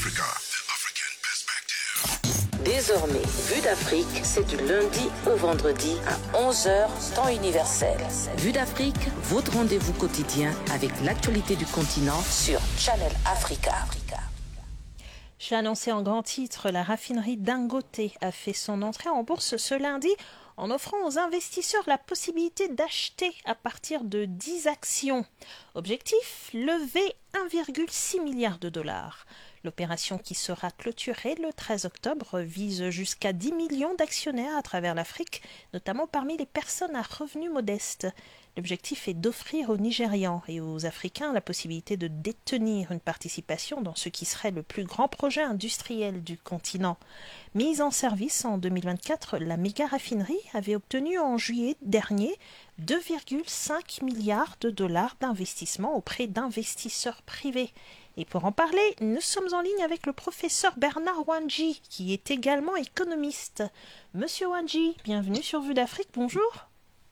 Désormais, Vue d'Afrique, c'est du lundi au vendredi à 11 heures, temps universel. Vue d'Afrique, votre rendez-vous quotidien avec l'actualité du continent sur Channel Africa. J'ai annoncé en grand titre, la raffinerie Dangote a fait son entrée en bourse ce lundi en offrant aux investisseurs la possibilité d'acheter à partir de 10 actions. Objectif, lever 1,6 milliard de dollars. L'opération qui sera clôturée le 13 octobre vise jusqu'à 10 millions d'actionnaires à travers l'Afrique, notamment parmi les personnes à revenus modestes. L'objectif est d'offrir aux Nigérians et aux Africains la possibilité de détenir une participation dans ce qui serait le plus grand projet industriel du continent. Mise en service en 2024, la méga-raffinerie avait obtenu en juillet dernier 2,5 milliards de dollars d'investissement auprès d'investisseurs privés. Et pour en parler, nous sommes en ligne avec le professeur Bernard Wanji, qui est également économiste. Monsieur Wanji, bienvenue sur Vue d'Afrique, bonjour.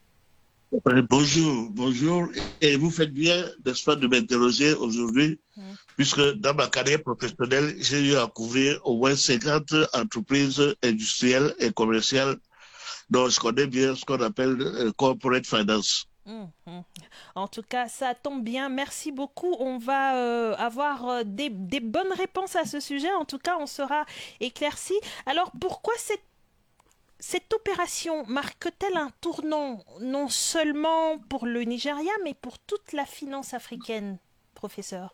Bonjour. Et vous faites bien, n'est-ce pas, de m'interroger aujourd'hui, puisque dans ma carrière professionnelle, j'ai eu à couvrir au moins 50 entreprises industrielles et commerciales dont je connais bien ce qu'on appelle corporate finance. En tout cas, ça tombe bien. Merci beaucoup. On va avoir des bonnes réponses à ce sujet. En tout cas, on sera éclairci. Alors, pourquoi cette opération marque-t-elle un tournant, non seulement pour le Nigeria, mais pour toute la finance africaine, professeur?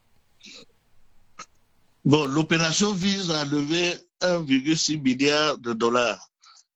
Bon, l'opération vise à lever 1,6 milliard de dollars.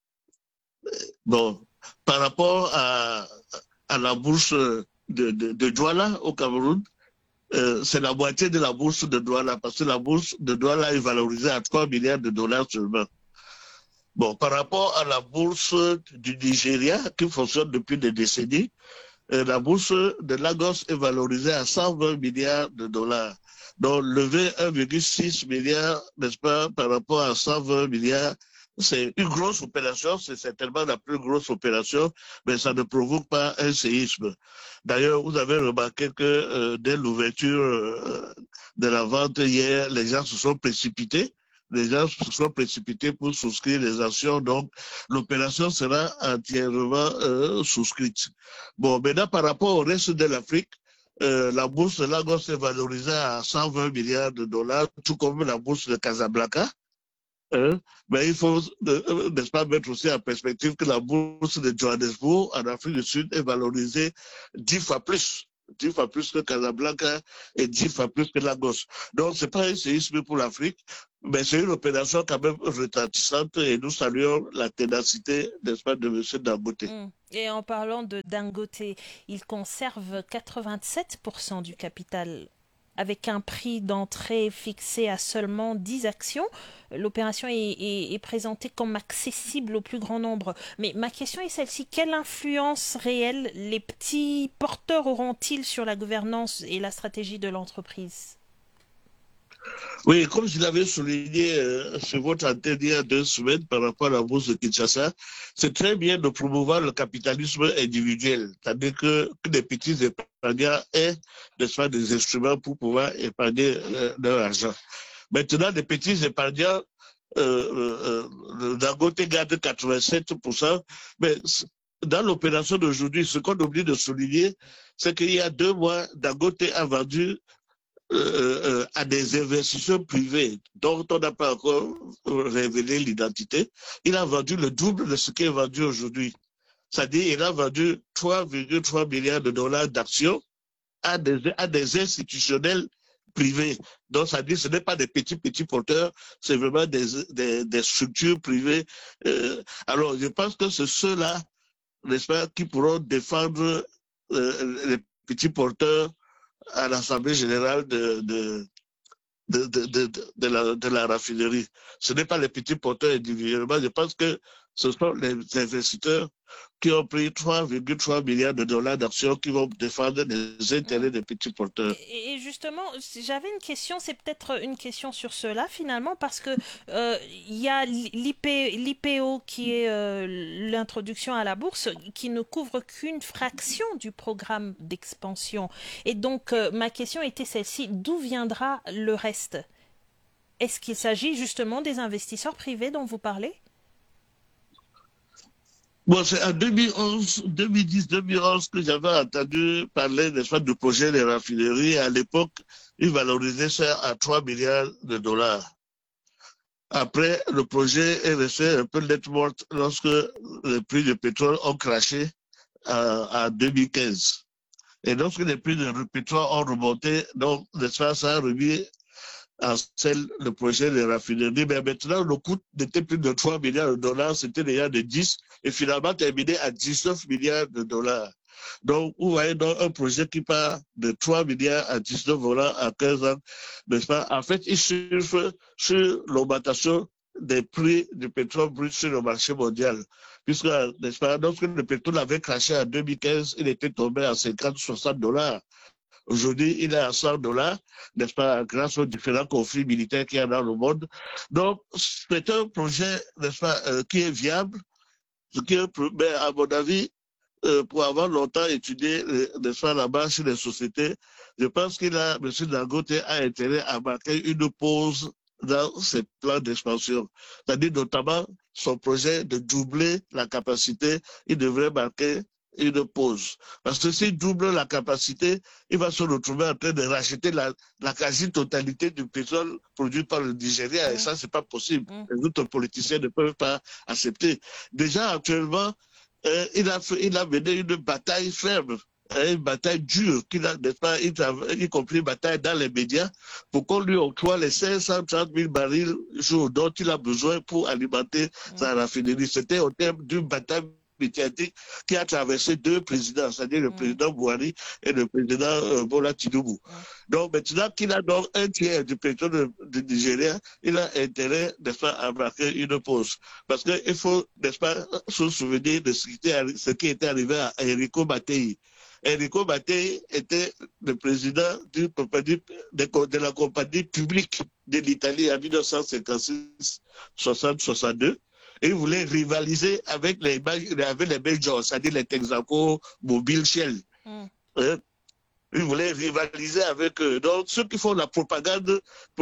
Bon, par rapport à la bourse de Douala au Cameroun, c'est la moitié de la bourse de Douala, parce que la bourse de Douala est valorisée à 3 milliards de dollars seulement. Bon, par rapport à la bourse du Nigeria, qui fonctionne depuis des décennies, la bourse de Lagos est valorisée à 120 milliards de dollars. Donc, lever 1,6 milliard, n'est-ce pas, par rapport à 120 milliards, c'est une grosse opération, c'est certainement la plus grosse opération, mais ça ne provoque pas un séisme. D'ailleurs, vous avez remarqué que dès l'ouverture de la vente hier, les gens se sont précipités. Les gens se sont précipités pour souscrire les actions, donc l'opération sera entièrement souscrite. Bon, maintenant, par rapport au reste de l'Afrique, la bourse de Lagos est valorisée à 120 milliards de dollars, tout comme la bourse de Casablanca. Mais il faut, n'est-ce pas, mettre aussi en perspective que la bourse de Johannesburg en Afrique du Sud est valorisée 10 fois plus que Casablanca et 10 fois plus que Lagos. Donc, c'est pas un séisme pour l'Afrique, mais c'est une opération quand même retentissante et nous saluons la ténacité, n'est-ce pas, de M. Dangote. Et en parlant de Dangote, il conserve 87% du capital avec un prix d'entrée fixé à seulement 10 actions. L'opération est présentée comme accessible au plus grand nombre. Mais ma question est celle-ci. Quelle influence réelle les petits porteurs auront-ils sur la gouvernance et la stratégie de l'entreprise? Oui, comme je l'avais souligné sur votre antenne il y a 2 semaines par rapport à la bourse de Kinshasa, c'est très bien de promouvoir le capitalisme individuel, c'est-à-dire que les petits épargnants aient, n'est-ce pas, des instruments pour pouvoir épargner leur argent. Maintenant, les petits épargnants, Dangote garde 87%, mais dans l'opération d'aujourd'hui, ce qu'on oublie de souligner, c'est qu'il y a 2 mois, Dangote a vendu à des investisseurs privés dont on n'a pas encore révélé l'identité. Il a vendu le double de ce qui est vendu aujourd'hui. C'est-à-dire qu'il a vendu 3,3 milliards de dollars d'actions à des institutionnels privés. Donc, ça dit ce n'est pas des petits porteurs, c'est vraiment des structures privées. Alors, je pense que c'est ceux-là, n'est-ce pas, qui pourront défendre les petits porteurs à l'Assemblée générale de la raffinerie. Ce n'est pas les petits porteurs individuellement. Je pense que ce sont les investisseurs qui ont pris 3,3 milliards de dollars d'actions qui vont défendre les intérêts des petits porteurs. Et justement, j'avais une question, c'est peut-être une question sur cela finalement, parce que il y a l'IPO qui est l'introduction à la bourse, qui ne couvre qu'une fraction du programme d'expansion. Et donc, ma question était celle-ci, d'où viendra le reste ? Est-ce qu'il s'agit justement des investisseurs privés dont vous parlez? Bon, c'est en 2011, 2010, 2011 que j'avais entendu parler, n'est-ce pas, du projet des raffineries. À l'époque, ils valorisaient ça à 3 milliards de dollars. Après, le projet est resté un peu lettre morte lorsque les prix du pétrole ont craché en 2015. Et lorsque les prix du pétrole ont remonté, donc, n'est-ce pas, ça a remis en selle le projet de raffinerie. Mais maintenant, le coût n'était plus de 3 milliards de dollars, c'était déjà de 10, et finalement terminé à 19 milliards de dollars. Donc, vous voyez, donc, un projet qui part de 3 milliards à 19 dollars à 15 ans, n'est-ce pas? En fait, il surfe sur l'augmentation des prix du pétrole brut sur le marché mondial. Puisque, n'est-ce pas, lorsque le pétrole avait craché en 2015, il était tombé à 50, 60 dollars. Aujourd'hui, il est à 100 dollars, n'est-ce pas, grâce aux différents conflits militaires qu'il y a dans le monde. Donc, c'est un projet, n'est-ce pas, qui est viable, mais à mon avis, pour avoir longtemps étudié, n'est-ce pas, la marche des sociétés, je pense qu'il a, M. Dangote a intérêt à marquer une pause dans ses plans d'expansion. C'est-à-dire notamment son projet de doubler la capacité, il devrait marquer une pause. Parce que s'il double la capacité, il va se retrouver en train de racheter la quasi-totalité du pétrole produit par le Nigeria. Et ça, c'est pas possible. Les autres politiciens ne peuvent pas accepter. Déjà, actuellement, il a mené une bataille ferme, une bataille dure, n'est-ce pas, y compris une bataille dans les médias, pour qu'on lui octroie les 530 000 barils jour dont il a besoin pour alimenter sa raffinerie. C'était au terme d'une bataille médiatique qui a traversé deux présidents, c'est-à-dire le président Buhari et le président Bola Tinubu. Donc maintenant qu'il a donc un tiers du pétrole du Nigeria, il a intérêt, n'est-ce pas, à marquer une pause. Parce qu'il faut, n'est-ce pas, se souvenir de ce qui était arrivé à Enrico Mattei. Enrico Mattei était le président de la compagnie publique de l'Italie en 1956, 60, 62. Et il voulait rivaliser avec les majors, c'est-à-dire les Texaco, Mobil, Shell. Il voulait rivaliser avec eux. Donc, ceux qui font la propagande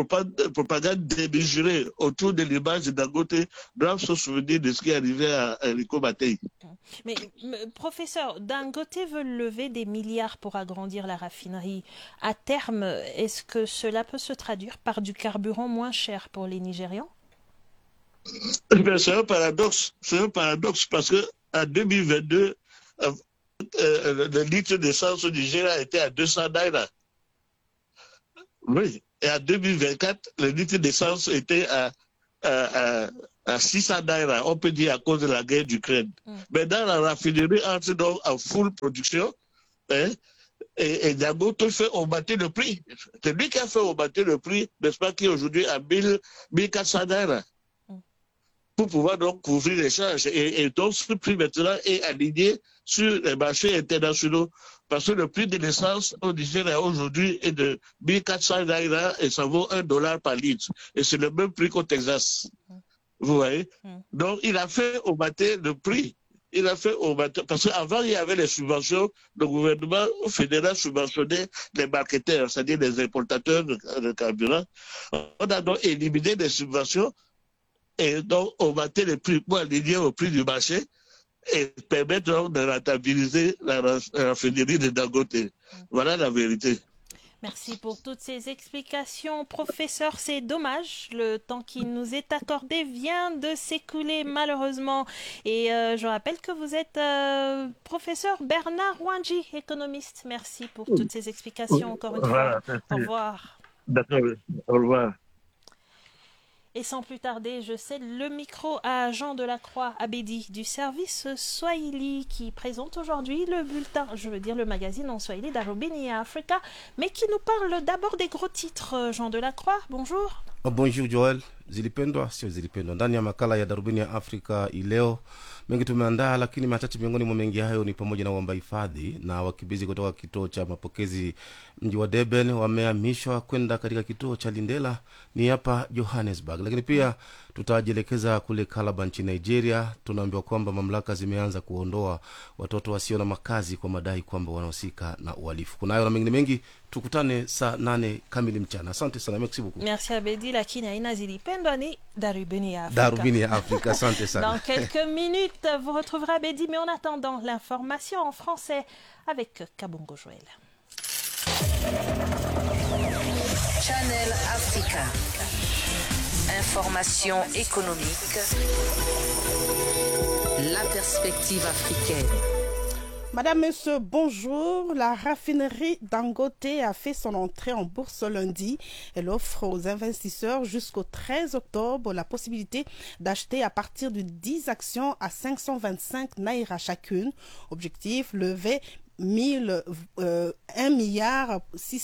démesurée autour de l'image de Dangote doivent se souvenir de ce qui est arrivé à Enrico Mattei. Mais, professeur, Dangote veut lever des milliards pour agrandir la raffinerie. À terme, est-ce que cela peut se traduire par du carburant moins cher pour les Nigérians? C'est un paradoxe. C'est un paradoxe parce qu'en 2022, le litre d'essence au Nigeria était à 200 naira. Oui. Et en 2024, le litre d'essence était à 600 naira. On peut dire à cause de la guerre d'Ukraine. Mais dans la raffinerie entre donc en full production, et Dangote fait augmenter le prix. C'est lui qui a fait augmenter le prix, n'est-ce pas, qui est aujourd'hui à 1400 naira. Pour pouvoir donc couvrir les charges. Et donc, ce prix maintenant est aligné sur les marchés internationaux. Parce que le prix de l'essence au Nigeria aujourd'hui est de 1400 naira et ça vaut $1 par litre. Et c'est le même prix qu'au Texas. Vous voyez? Donc, il a fait augmenter le prix. Il a fait augmenter, parce qu'avant, il y avait les subventions, le gouvernement fédéral subventionnait les marketeurs, c'est-à-dire les importateurs de carburant. On a donc éliminé les subventions et donc augmenter les prix pour aligner au prix du marché et permettre donc de rentabiliser la raffinerie de Dangote. Voilà la vérité. Merci pour toutes ces explications, professeur. C'est dommage, le temps qui nous est accordé vient de s'écouler malheureusement. Et je rappelle que vous êtes professeur Bernard Wanji, économiste. Merci pour toutes ces explications encore une fois. Au revoir. D'accord, au revoir. Et sans plus tarder, je cède le micro à Jean Delacroix Abedi du service Swahili qui présente aujourd'hui le bulletin, je veux dire le magazine en Swahili d'Arobini Africa, mais qui nous parle d'abord des gros titres. Jean Delacroix, bonjour. Bonjour Joël zilipendwa sio zilipendwa. Ndani ya makala ya Darubini ya Afrika ileo mengi tumeandaa, lakini machache miongoni mwa mengi hayo ni pamoja na uomba hifadhi na wakimbizi kutoka kituo cha mapokezi mji wa Durban wamehamishwa kwenda katika kituo cha Lindela ni hapa Johannesburg. Lakini pia tutajielekeza kule Calabar nchini Nigeria. Tunaambiwa kwamba mamlaka zimeanza kuondoa watoto wasio na makazi kwa madai kwamba wanahusika na uhalifu. Kunayo na mengine mengi, tukutane saa 8 kamili mchana. Asante sana, merci beaucoup. Merci Abedi, lakini aina zilipendwa ni Darubini ya Afrika. Darubini ya Afrika, asante sana. Dans quelques minutes, vous retrouverez Abedi, mais en attendant, l'information en français avec Kabongo Joël. Channel Africa. Information économique. La perspective africaine. Madame, Monsieur, bonjour. La raffinerie Dangote a fait son entrée en bourse lundi. Elle offre aux investisseurs jusqu'au 13 octobre la possibilité d'acheter à partir de 10 actions à 525 naira chacune. Objectif, lever 1,6 milliard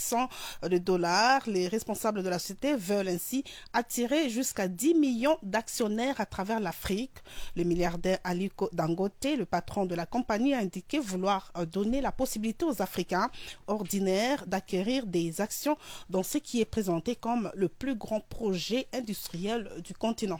de dollars. Les responsables de la société veulent ainsi attirer jusqu'à 10 millions d'actionnaires à travers l'Afrique. Le milliardaire Aliko Dangote, le patron de la compagnie, a indiqué vouloir donner la possibilité aux Africains ordinaires d'acquérir des actions dans ce qui est présenté comme le plus grand projet industriel du continent.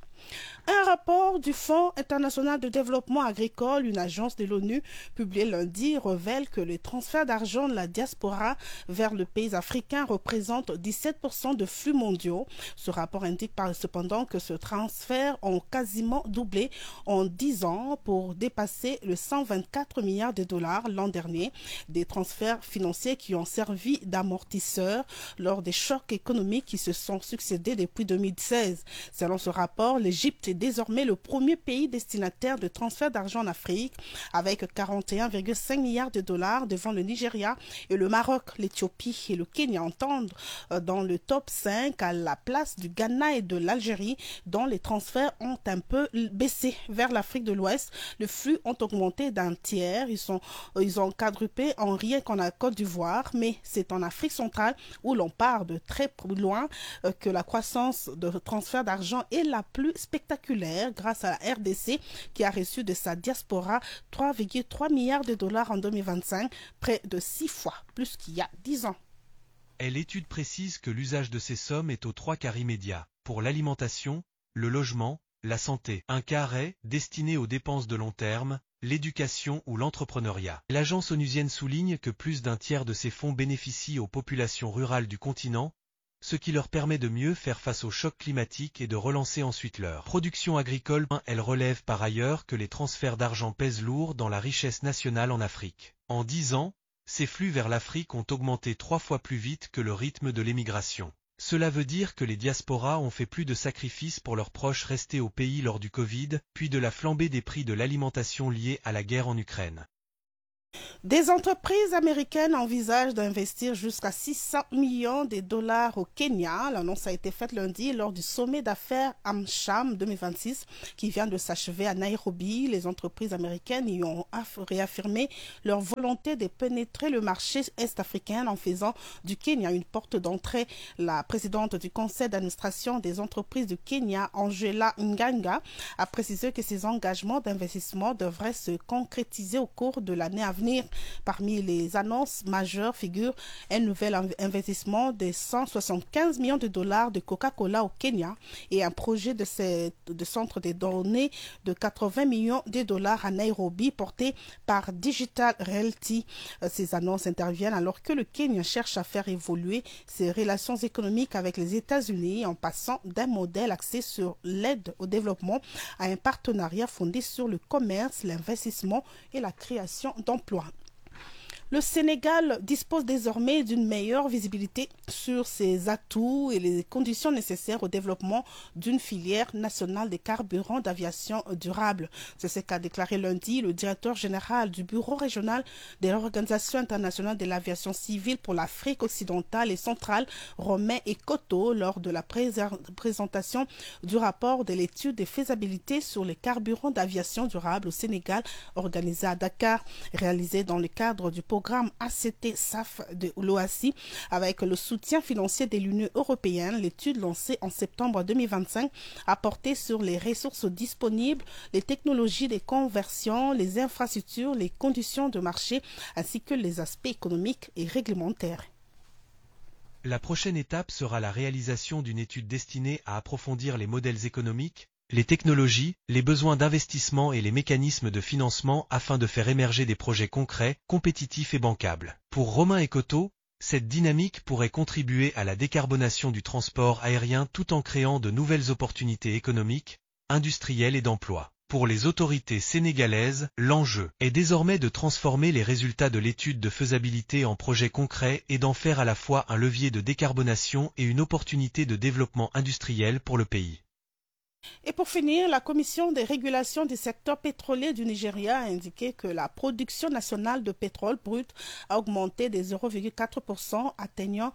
Un rapport du Fonds international de développement agricole, une agence de l'ONU, publié lundi, révèle que les transferts d'argent de la diaspora vers le pays africain représentent 17% de flux mondiaux. Ce rapport indique cependant que ce transfert ont quasiment doublé en 10 ans pour dépasser le 124 milliards de dollars l'an dernier. Des transferts financiers qui ont servi d'amortisseurs lors des chocs économiques qui se sont succédés depuis 2016. Selon ce rapport, l'Égypte est désormais le premier pays destinataire de transfert d'argent en Afrique avec 41,5 milliards de dollars devant le Nigeria et le Maroc. L'Éthiopie et le Kenya entendent dans le top 5 à la place du Ghana et de l'Algérie dont les transferts ont un peu baissé. Vers l'Afrique de l'Ouest, les flux ont augmenté d'un tiers. Ils ont quadruplé en rien qu'en Côte d'Ivoire, mais c'est en Afrique centrale où l'on part de très loin que la croissance de transfert d'argent est la plus spectaculaire grâce à la RDC qui a reçu de sa diaspora 3,3 milliards de dollars en 2025, près de 6 fois plus qu'il y a 10 ans. L'étude précise que l'usage de ces sommes est aux 3 quarts immédiat, pour l'alimentation, le logement, la santé. Un quart est destiné aux dépenses de long terme, l'éducation ou l'entrepreneuriat. L'agence onusienne souligne que plus d'un tiers de ces fonds bénéficient aux populations rurales du continent, ce qui leur permet de mieux faire face au choc climatique et de relancer ensuite leur production agricole. Elle relève par ailleurs que les transferts d'argent pèsent lourd dans la richesse nationale en Afrique. En 10 ans, ces flux vers l'Afrique ont augmenté 3 fois plus vite que le rythme de l'émigration. Cela veut dire que les diasporas ont fait plus de sacrifices pour leurs proches restés au pays lors du Covid, puis de la flambée des prix de l'alimentation liée à la guerre en Ukraine. Des entreprises américaines envisagent d'investir jusqu'à 600 millions de dollars au Kenya. L'annonce a été faite lundi lors du sommet d'affaires AmCham 2026 qui vient de s'achever à Nairobi. Les entreprises américaines y ont réaffirmé leur volonté de pénétrer le marché est-africain en faisant du Kenya une porte d'entrée. La présidente du conseil d'administration des entreprises du Kenya, Angela Nganga, a précisé que ces engagements d'investissement devraient se concrétiser au cours de l'année à venir. Parmi les annonces majeures figure un nouvel investissement de 175 millions de dollars de Coca-Cola au Kenya et un projet de centre de données de 80 millions de dollars à Nairobi porté par Digital Realty. Ces annonces interviennent alors que le Kenya cherche à faire évoluer ses relations économiques avec les États-Unis en passant d'un modèle axé sur l'aide au développement à un partenariat fondé sur le commerce, l'investissement et la création d'emplois. Le Sénégal dispose désormais d'une meilleure visibilité sur ses atouts et les conditions nécessaires au développement d'une filière nationale des carburants d'aviation durable. C'est ce qu'a déclaré lundi le directeur général du Bureau régional de l'Organisation internationale de l'aviation civile pour l'Afrique occidentale et centrale, Romain Ekoto, lors de la présentation du rapport de l'étude de faisabilité sur les carburants d'aviation durable au Sénégal, organisé à Dakar, réalisé dans le cadre du programme programme ACT-SAF de l'OACI avec le soutien financier de l'Union européenne. L'étude lancée en septembre 2025 a porté sur les ressources disponibles, les technologies de conversion, les infrastructures, les conditions de marché ainsi que les aspects économiques et réglementaires. La prochaine étape sera la réalisation d'une étude destinée à approfondir les modèles économiques, les technologies, les besoins d'investissement et les mécanismes de financement afin de faire émerger des projets concrets, compétitifs et bancables. Pour Romain Ekoto, cette dynamique pourrait contribuer à la décarbonation du transport aérien tout en créant de nouvelles opportunités économiques, industrielles et d'emploi. Pour les autorités sénégalaises, l'enjeu est désormais de transformer les résultats de l'étude de faisabilité en projets concrets et d'en faire à la fois un levier de décarbonation et une opportunité de développement industriel pour le pays. Et pour finir, la Commission des régulations du secteur pétrolier du Nigeria a indiqué que la production nationale de pétrole brut a augmenté de 0,4%, atteignant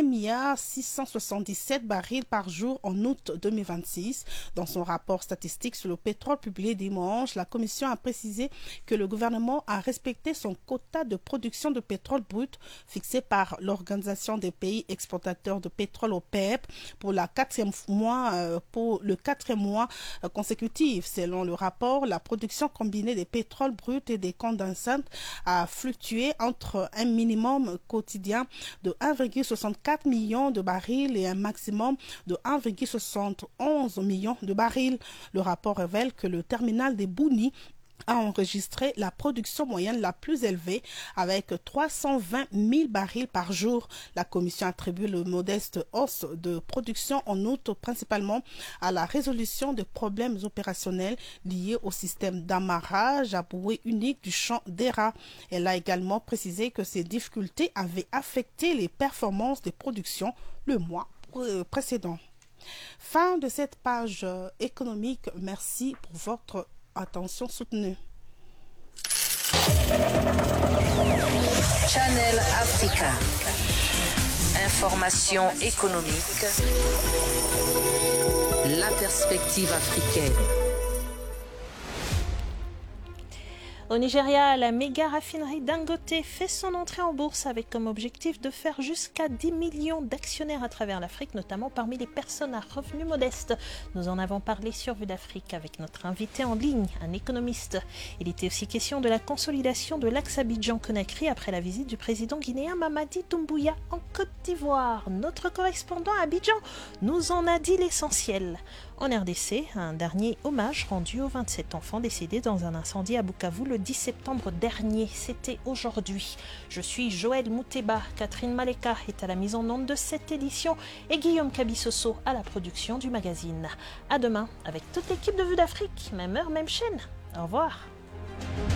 1,677 barils par jour en août 2026. Dans son rapport statistique sur le pétrole publié dimanche, la Commission a précisé que le gouvernement a respecté son quota de production de pétrole brut fixé par l'Organisation des pays exportateurs de pétrole OPEP pour le quatrième mois consécutifs. Selon le rapport, la production combinée des pétroles bruts et des condensats a fluctué entre un minimum quotidien de 1,64 million de barils et un maximum de 1,71 million de barils. Le rapport révèle que le terminal de Bouni a enregistré la production moyenne la plus élevée avec 320 000 barils par jour. La commission attribue le modeste hausse de production en août principalement à la résolution de problèmes opérationnels liés au système d'amarrage à bouée unique du champ d'Era. Elle a également précisé que ces difficultés avaient affecté les performances des productions le mois précédent. Fin de cette page économique. Merci pour votre attention soutenue. Channel Africa. Information économique. La perspective africaine. Au Nigeria, la méga raffinerie Dangote fait son entrée en bourse avec comme objectif de faire jusqu'à 10 millions d'actionnaires à travers l'Afrique, notamment parmi les personnes à revenus modestes. Nous en avons parlé sur Vue d'Afrique avec notre invité en ligne, un économiste. Il était aussi question de la consolidation de l'axe Abidjan-Conakry après la visite du président guinéen Mamadi Doumbouya en Côte d'Ivoire. Notre correspondant à Abidjan nous en a dit l'essentiel. En RDC, un dernier hommage rendu aux 27 enfants décédés dans un incendie à Bukavu le 10 septembre dernier. C'était aujourd'hui. Je suis Joël Mouteba, Catherine Maleka est à la mise en onde de cette édition et Guillaume Cabissoso à la production du magazine. À demain avec toute l'équipe de Vue d'Afrique, même heure, même chaîne. Au revoir.